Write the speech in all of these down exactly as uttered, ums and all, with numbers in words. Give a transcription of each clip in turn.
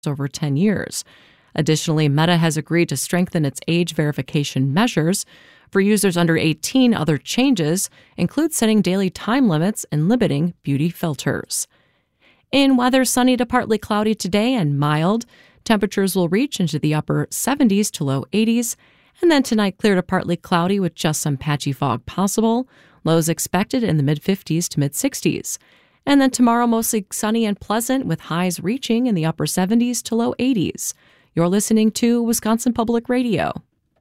over ten years. Additionally, Meta has agreed to strengthen its age verification measures. For users under eighteen, other changes include setting daily time limits and limiting beauty filters. In weather, sunny to partly cloudy today and mild. Temperatures will reach into the upper seventies to low eighties. And then tonight, clear to partly cloudy with just some patchy fog possible. Lows expected in the mid-fifties to mid-sixties. And then tomorrow, mostly sunny and pleasant with highs reaching in the upper seventies to low eighties. You're listening to Wisconsin Public Radio.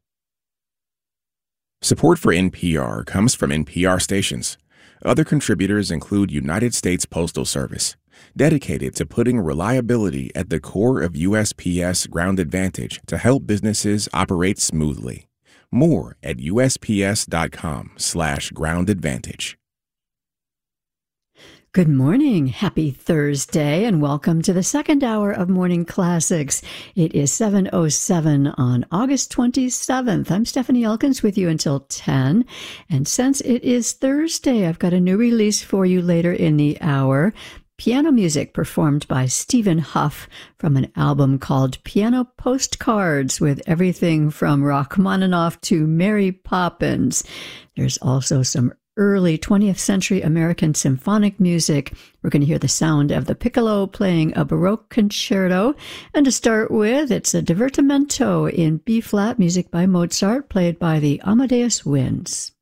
Support for N P R comes from N P R stations. Other contributors include United States Postal Service, dedicated to putting reliability at the core of U S P S Ground Advantage to help businesses operate smoothly. More at usps.com slash ground advantage. Good morning. Happy Thursday, and welcome to the second hour of Morning Classics. It is seven oh seven on August twenty-seventh. I'm Stephanie Elkins with you until ten. And since it is Thursday, I've got a new release for you later in the hour. Piano music performed by Stephen Huff from an album called Piano Postcards, with everything from Rachmaninoff to Mary Poppins. There's also some early twentieth century American symphonic music. We're going to hear the sound of the piccolo playing a Baroque concerto. And to start with, it's a divertimento in B-flat, music by Mozart, played by the Amadeus Winds.